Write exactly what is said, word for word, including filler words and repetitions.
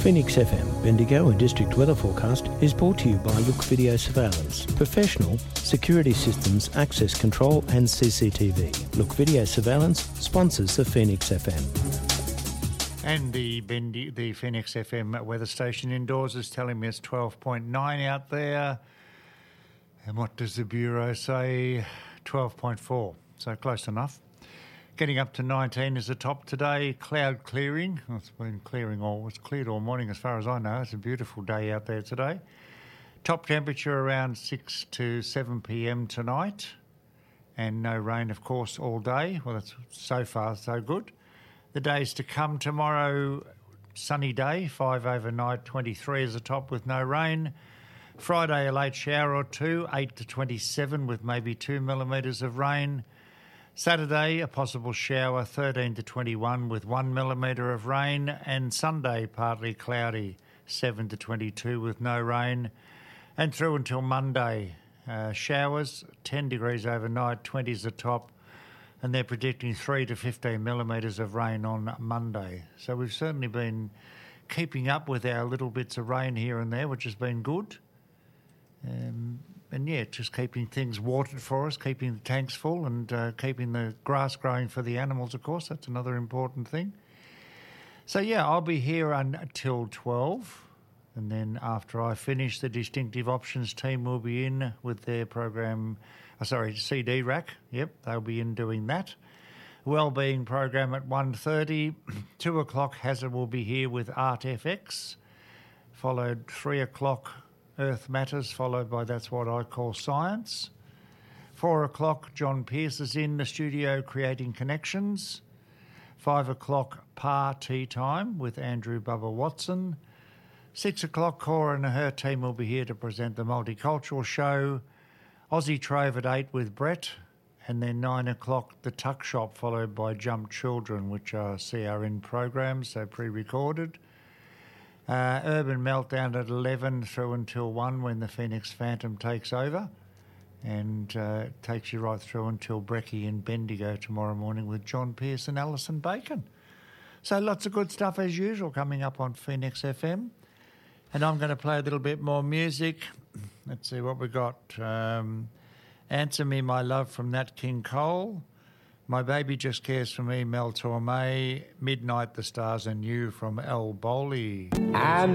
Phoenix F M Bendigo and District Weather Forecast is brought to you by Look Video Surveillance. Professional security systems, access control and C C T V. Look Video Surveillance sponsors the Phoenix F M. And the Bendi- the Phoenix F M weather station indoors is telling me it's twelve point nine out there. And what does the Bureau say? twelve point four, so close enough. Getting up to nineteen is the top today. Cloud clearing. Well, it's been clearing all. It's cleared all morning as far as I know. It's a beautiful day out there today. Top temperature around six to seven p.m. tonight. And no rain, of course, all day. Well, that's so far so good. The days to come tomorrow, sunny day, five overnight, twenty-three is the top with no rain. Friday, a late shower or two, eight to twenty-seven with maybe two millimetres of rain. Saturday, a possible shower, thirteen to twenty-one with one millimetre of rain. And Sunday, partly cloudy, seven to twenty-two with no rain. And through until Monday, uh, showers, ten degrees overnight, twenty is the top. And they're predicting three to fifteen millimetres of rain on Monday. So we've certainly been keeping up with our little bits of rain here and there, which has been good. Um, and, yeah, just keeping things watered for us, keeping the tanks full and uh, keeping the grass growing for the animals, of course. That's another important thing. So, yeah, I'll be here until twelve. And then after I finish, the Distinctive Options team will be in with their program... Oh, sorry, C D rack. Yep, they'll be in doing that. Wellbeing program at one thirty. two o'clock, Hazard will be here with Art F X. Followed three o'clock, Earth Matters, followed by That's What I Call Science. four o'clock, John Pearce is in the studio creating connections. five o'clock, Pa Tea Time with Andrew Bubba Watson. six o'clock, Cora and her team will be here to present the Multicultural Show. Aussie Trove at eight with Brett, and then nine o'clock the Tuck Shop, followed by Jump Children, which are C R N programs, so pre-recorded. Uh, Urban Meltdown at eleven through until one when the Phoenix Phantom takes over, and uh, takes you right through until Brekkie in Bendigo tomorrow morning with John Pearce and Alison Bacon. So lots of good stuff as usual coming up on Phoenix F M. And I'm going to play a little bit more music. Let's see what we got. Um, Answer Me, My Love from Nat King Cole. My Baby Just Cares for Me, Mel Torme. Midnight, The Stars and You from Al Bowley. And